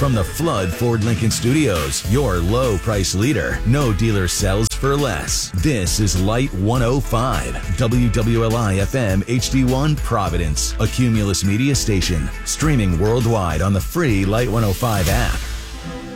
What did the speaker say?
From the Flood Ford Lincoln Studios, your low price leader. No dealer sells for less. This is Light 105, WWLI FM HD1 Providence, a Cumulus Media station, streaming worldwide on the free Light 105 app.